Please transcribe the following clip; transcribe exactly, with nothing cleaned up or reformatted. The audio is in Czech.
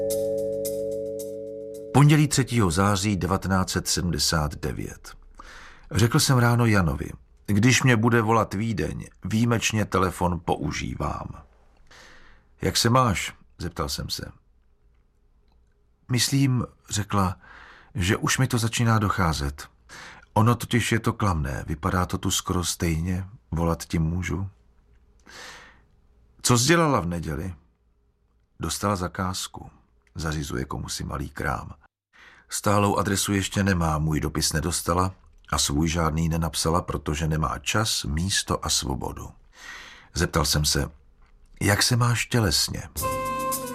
Pondělí třetího září devatenáct set sedmdesát devět. Řekl jsem ráno Janovi, když mě bude volat Vídeň, výjimečně telefon používám. Jak se máš? Zeptal jsem se. Myslím, řekla, že už mi to začíná docházet. Ono totiž je to klamné, vypadá to tu skoro stejně, volat ti můžu. Co jsi dělala v neděli? Dostala zakázku. Zařizuje komusi malý krám. Stálou adresu ještě nemá, můj dopis nedostala a svůj žádný nenapsala, protože nemá čas, místo a svobodu. Zeptal jsem se, jak se máš tělesně?